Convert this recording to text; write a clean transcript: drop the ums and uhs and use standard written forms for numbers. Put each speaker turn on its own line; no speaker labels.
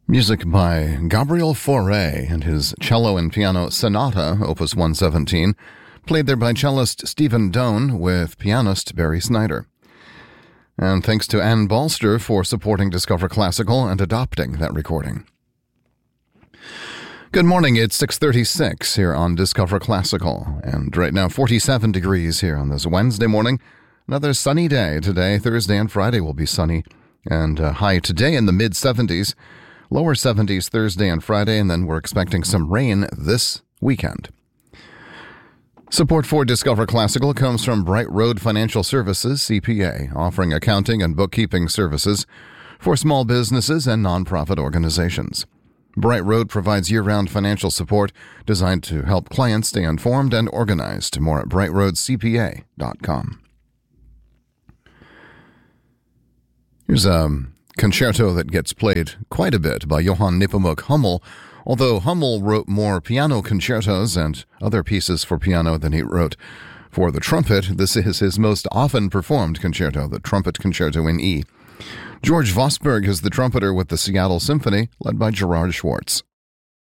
Music by Gabriel Fauré and his cello and piano sonata, opus 117, played there by cellist Stephen Doan with pianist Barry Snyder. And thanks to Ann Balster for supporting Discover Classical and adopting that recording. Good morning, it's 6:36 here on Discover Classical, and right now 47 degrees here on this Wednesday morning. Another sunny day today. Thursday and Friday will be sunny, and high today in the mid-70s. Lower 70s Thursday and Friday, and then we're expecting some rain this weekend. Support for Discover Classical comes from Bright Road Financial Services, CPA, offering accounting and bookkeeping services for small businesses and nonprofit organizations. Bright Road provides year-round financial support designed to help clients stay informed and organized. More at brightroadcpa.com. Here's a concerto that gets played quite a bit by Johann Nepomuk Hummel. Although Hummel wrote more piano concertos and other pieces for piano than he wrote for the trumpet, this is his most often performed concerto, the Trumpet Concerto in E. George Vosburgh is the trumpeter with the Seattle Symphony, led by Gerard Schwartz.